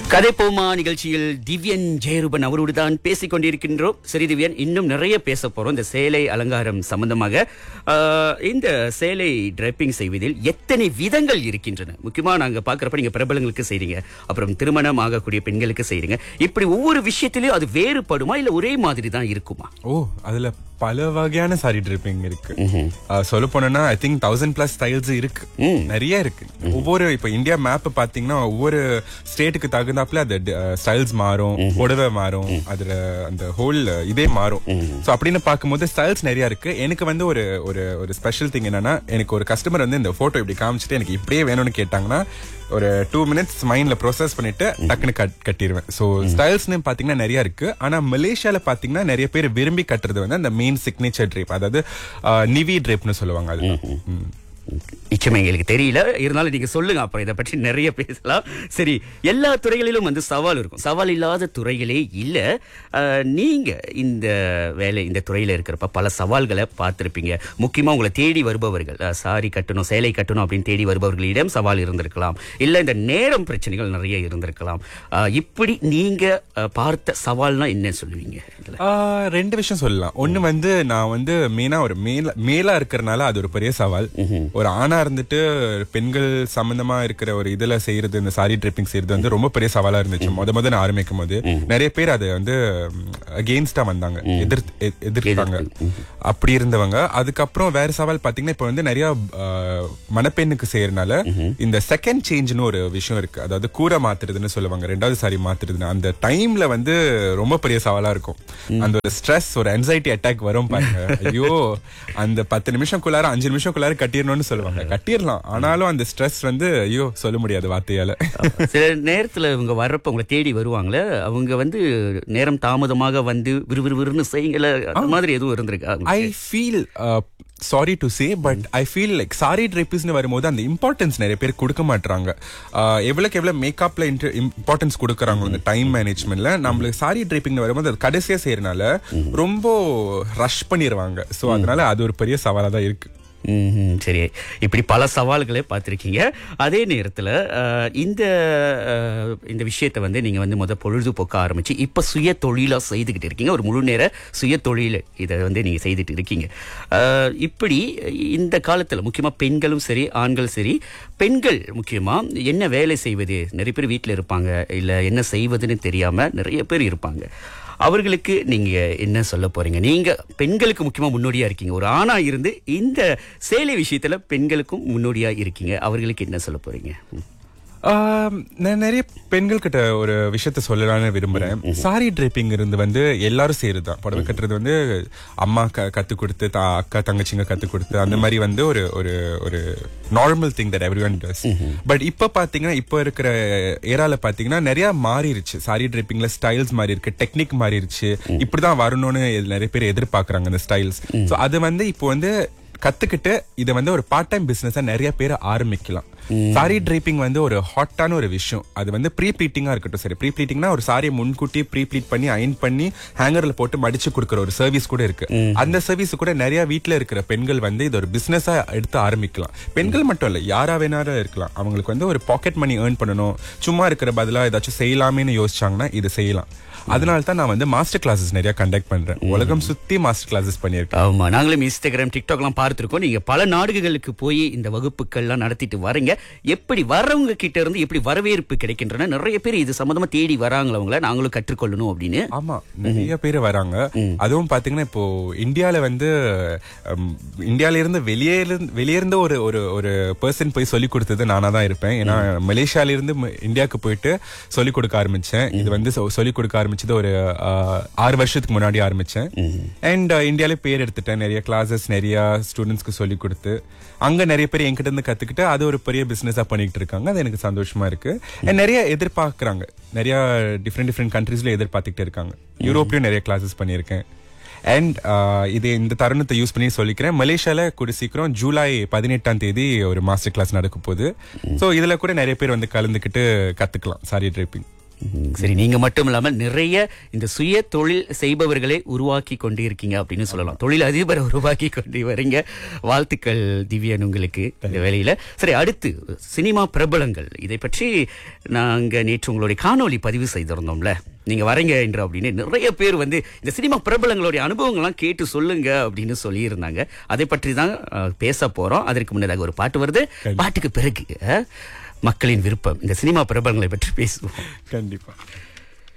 கதைப்போமா நிகழ்ச்சியில் திவ்யன் ஜெயரூபன் அவரோடு தான் பேசிக் கொண்டிருக்கின்றோம். சரி திவ்யன், இன்னும் நிறைய பேச போறோம் இந்த சேலை அலங்காரம் சம்பந்தமாக. இந்த சேலை டிரைப்பிங் செய்வதில் எத்தனை விதங்கள் இருக்கின்றன? முக்கியமா நாங்க பாக்குறப்ப நீங்க பிரபலங்களுக்கு செய்றீங்க, அப்புறம் திருமணம் ஆகக்கூடிய பெண்களுக்கு செய்றீங்க. இப்படி ஒவ்வொரு விஷயத்திலயும் அது வேறுபடுமா இல்ல ஒரே மாதிரி தான் இருக்குமா? அதுல பல வகையான சாரி ட்ரிப்பிங் இருக்கு. சொல்ல போனா ஐ திங்க் 1000+ ஸ்டைல்ஸ் இருக்கு, நிறைய இருக்கு. ஒவ்வொரு இப்ப இந்தியா மேப் பாத்தீங்கன்னா ஒவ்வொரு ஸ்டேட்டுக்கு தகுந்தாப்புல அந்த ஸ்டைல்ஸ் மாறும், புடவை மாறும், அதுல அந்த ஹோல் இதே மாறும். சோ அப்படின்னு பார்க்கும்போது ஸ்டைல்ஸ் நிறைய இருக்கு. எனக்கு வந்து ஒரு ஒரு ஸ்பெஷல் திங் என்னன்னா, எனக்கு ஒரு கஸ்டமர் வந்து இந்த போட்டோ இப்படி காமிச்சிட்டு எனக்கு இப்படியே வேணும்னு கேட்டாங்கன்னா ஒரு 2 minutes மைண்ட்ல ப்ரோசஸ் பண்ணிட்டு டக்குன்னு கட்டிடுவேன். சோ ஸ்டைல்ஸ்னு பாத்தீங்கன்னா நிறைய இருக்கு. ஆனா மலேசியால பாத்தீங்கன்னா நிறைய பேர் விரும்பி கட்டுறது வந்து அந்த மெயின் சிக்னேச்சர் ட்ரேப், அதாவது நிவி ட்ரேப்னு சொல்லுவாங்க. அது நிச்சயமா எங்களுக்கு தெரியல, இருந்தாலும் நீங்க சொல்லுங்க, அப்புறம் இதை பற்றி நிறைய பேசலாம். சரி, எல்லா துறைகளிலும் வந்து சவால் இருக்கும், சவால் இல்லாத துறைகளே இல்ல. நீங்க இந்த வேலை இந்த துறையில இருக்கிறப்ப பல சவால்களை பார்த்திருப்பீங்க. முக்கியமா உங்களை தேடி வருபவர்கள், சாரி கட்டணும் சேலை கட்டணும் அப்படின்னு தேடி வருபவர்களிடம் சவால் இருந்திருக்கலாம், இல்ல இந்த நேரம் பிரச்சனைகள் நிறைய இருந்திருக்கலாம். இப்படி நீங்க பார்த்த சவால்னா என்ன சொல்லுவீங்க? ரெண்டு விஷயம் சொல்லலாம். ஒண்ணு வந்து நான் வந்து மெயினா ஒரு மேலா இருக்கிறனால அது ஒரு பெரிய சவால். ஒரு ஆணா இருந்துட்டு பெண்கள் சம்பந்தமா இருக்கிற ஒரு இதுல செய்யறது, இந்த சாரி ட்ரிப்பிங் செய்யறது வந்து ரொம்ப பெரிய சவாலா இருந்துச்சு. முதல்ல ஆரம்பிக்கும் போது நிறைய பேர் அதை வந்து அகெயின்ஸ்டா வந்தாங்க, எதிர்த்தாங்க. அப்படி இருந்தவங்க. அதுக்கப்புறம் வேற சவால் பாத்தீங்கன்னா இப்ப வந்து நிறைய மணப்பெண்ணுக்கு செய்யறதுனால இந்த செகண்ட் சேஞ்ச்னு ஒரு விஷயம் இருக்கு. அதாவது கூரை மாத்துறதுன்னு சொல்லுவாங்க, ரெண்டாவது சாரி மாத்துறதுன்னு. அந்த டைம்ல வந்து ரொம்ப பெரிய சவாலா இருக்கும். அந்த ஒரு ஸ்ட்ரெஸ், ஒரு ஆன்சைட்டி அட்டாக் வரும் பாருங்க. ஐயோ, அந்த 10 நிமிஷம்குள்ளார 5 நிமிஷம்குள்ளார கட்டிடணும்னு சொல்லுவாங்க. கட்டிடலாம், ஆனாலும் அந்த ஸ்ட்ரெஸ் வந்து ஐயோ சொல்ல முடியாது வார்த்தையால. சில நேரத்துல இவங்க வர்றப்ப உங்களை தேடி வருவாங்களே, அவங்க வந்து நேரம் தாமதமாக வந்து விறுவிறுன்னு செய்யல, அந்த மாதிரி எதுவும் இருந்திருக்கா? I feel sorry to say, but I feel like sorry ட்ரைப்பிஸ்னு வரும்போது அந்த இம்பார்ட்டன்ஸ் நிறைய பேர் கொடுக்க மாட்டாங்க. எவ்வளவுக்கு எவ்வளவு மேக்கப்ல இம்பார்ட்டன்ஸ் கொடுக்கறாங்க இந்த டைம் மேனேஜ்மெண்ட்ல, நம்மளுக்கு சாரி ட்ரைப்பிங் வரும்போது அது கடைசியா செய்யறதுனால ரொம்ப ரஷ் பண்ணிடுவாங்க. சோ அதனால அது ஒரு பெரிய சவாலா தான் இருக்கு. சரி, இப்படி பல சவால்களை பார்த்திருக்கீங்க. அதே நேரத்துல இந்த விஷயத்தை வந்து நீங்க வந்து பொழுதுபோக்க ஆரம்பிச்சு இப்ப சுய தொழிலா செய்துகிட்டு இருக்கீங்க. ஒரு முழு நேர சுய தொழில் இதை வந்து நீங்க செய்துட்டு இருக்கீங்க. இப்படி இந்த காலத்துல முக்கியமா பெண்களும் சரி ஆண்களும் சரி, பெண்கள் முக்கியமா என்ன வேலை செய்வது, நிறைய பேர் வீட்டுல இருப்பாங்க, இல்ல என்ன செய்வதுன்னு தெரியாம நிறைய பேர் இருப்பாங்க. அவர்களுக்கு நீங்க என்ன சொல்ல போறீங்க? நீங்க பெண்களுக்கு முக்கியமா முன்னோடியா இருக்கீங்க, ஒரு ஆணா இருந்து இந்த சேலை விஷயத்துல பெண்களுக்கும் முன்னோடியா இருக்கீங்க, அவர்களுக்கு என்ன சொல்ல போறீங்க? நான் நிறைய பெண்கள் கிட்ட ஒரு விஷயத்த சொல்லலாம்னு விரும்புறேன். சாரி ட்ரைப்பிங் இருந்து வந்து எல்லாரும் செய்யறதுதான். புடவை கட்டுறது வந்து அம்மா கத்து கொடுத்து, அக்கா தங்கச்சிங்க கத்து கொடுத்து, அந்த மாதிரி வந்து ஒரு ஒரு ஒரு normal thing that everyone does. But இப்ப பாத்தீங்கன்னா இப்ப இருக்கிற ஏரால பாத்தீங்கன்னா நிறைய மாறிடுச்சு. சாரி ட்ரைப்பிங்ல ஸ்டைல்ஸ் மாறி இருக்கு, டெக்னிக் மாறிடுச்சு. இப்படிதான் வரணும்னு நிறைய பேர் எதிர்பார்க்கறாங்க அந்த ஸ்டைல்ஸ். சோ அது வந்து இப்போ வந்து கத்துக்கிட்டு இதை வந்து ஒரு பார்ட் டைம் பிசினஸா நிறைய பேர் ஆரம்பிக்கலாம். சாரி ட்ரைப்பிங் வந்து ஒரு ஹாட்டான ஒரு விஷயம். அது வந்து ப்ரீ ப்ளீட்டிங்கா இருக்கட்டும். சரி, ப்ரீ ப்ளீட்டிங்னா ஒரு சாரியை முன்கூட்டி ப்ரீ ப்ளீட் பண்ணி அயன் பண்ணி ஹேங்கர்ல போட்டு மடிச்சு கொடுக்குற ஒரு சர்வீஸ் கூட இருக்கு. அந்த சர்வீஸ் கூட நிறைய வீட்டுல இருக்கிற பெண்கள் வந்து இது ஒரு பிசினஸா எடுத்து ஆரம்பிக்கலாம். பெண்கள் மட்டும் இல்ல, யாரா வேணாலும் இருக்கலாம். அவங்களுக்கு வந்து ஒரு பாக்கெட் மணி ஏர்ன் பண்ணணும், சும்மா இருக்கிற பதிலா ஏதாச்சும் செய்யலாமேன்னு யோசிச்சாங்கன்னா இது செய்யலாம். அதனால தான் நான் வந்து மாஸ்டர் கிளாஸஸ் நிறைய கண்டக்ட் பண்றேன். உலகம் சுத்தி மாஸ்டர் கிளாஸஸ் பண்ணிருக்கேன். ஆமா, நாங்களும் இன்ஸ்டாகிராம் டிக்டாக் எல்லாம் பார்த்திருக்கோம். நீங்க பல நாடுகளுக்கு போய் இந்த வகுப்புகள் எல்லாம் நடத்திட்டு வரீங்க. எப்படி வர்றவங்க கிட்ட இருந்து எப்படி வரவேற்பு கிடைக்கின்றன? நிறைய பேர் இது சம்பந்தமா தேடி வராங்களா அவங்கள நாங்களும் கற்றுக்கொள்ளணும் அப்படின்னு? ஆமா, நிறைய பேர் வராங்க. அதுவும் பாத்தீங்கன்னா இப்போ இந்தியால வந்து இந்தியால இருந்து வெளியேர்ந்த ஒரு பர்சன் போய் சொல்லி கொடுத்தது நானா தான் இருப்பேன். ஏன்னா மலேசியால இருந்து இந்தியாவுக்கு போயிட்டு சொல்லிக் கொடுக்க ஆரம்பிச்சேன். இது வந்து சொல்லிக் கொடுக்க ஆரம்பிச்சது ஒரு 6 வருஷத்துக்கு முன்னாடி ஆரம்பிச்சேன். அண்ட் இந்தியால பேர் எடுத்துட்டேன். நிறைய கிளாஸஸ் நிறைய ஸ்டூடெண்ட்ஸ்க்கு சொல்லி கொடுத்து அங்க நிறைய பேர் என்கிட்ட இருந்து கத்துக்கிட்டு அது ஒரு பெரிய பிசினஸா பண்ணிட்டு இருக்காங்க. அது எனக்கு சந்தோஷமா இருக்கு. நிறைய எதிர்பார்க்கறாங்க, நிறைய டிஃப்ரெண்ட் கண்ட்ரீஸ்ல எதிர்பார்த்துக்கிட்டு இருக்காங்க. யூரோப்லயும் நிறைய கிளாஸஸ் பண்ணியிருக்கேன். அண்ட் இந்த தருணத்தை யூஸ் பண்ணி சொல்லிக்கிறேன், மலேசியால கூட சீக்கிரம் ஜூலை 18ஆம் தேதி ஒரு மாஸ்டர் கிளாஸ் நடக்க போகுது. சோ இதுல கூட நிறைய பேர் வந்து கலந்துக்கிட்டு கத்துக்கலாம் சாரி ட்ரைப்பிங். சரி, நீங்க மட்டும் இல்லாமல் நிறைய இந்த சுய தொழில் செய்பவர்களை உருவாக்கி கொண்டு இருக்கீங்க அப்படின்னு சொல்லலாம். தொழில் அதிபரை உருவாக்கி கொண்டு வரீங்க. வாழ்த்துக்கள் திவ்யன் உங்களுக்கு இந்த வேலையில. சரி, அடுத்து சினிமா பிரபலங்கள், இதை பற்றி நாங்க நேற்று உங்களுடைய காணொளி பதிவு செய்திருந்தோம்ல, நீங்க வரீங்க என்று அப்படின்னு நிறைய பேர் வந்து இந்த சினிமா பிரபலங்களுடைய அனுபவங்கள்லாம் கேட்டு சொல்லுங்க அப்படின்னு சொல்லி இருந்தாங்க. அதை பற்றி தான் பேச போறோம். அதற்கு முன்னதாக ஒரு பாட்டு வருது. பாட்டுக்கு பிறகு மக்களின் விருப்பம், இந்த சினிமா பிரபலங்களை பற்றி பேசுவோம். கண்டிப்பா.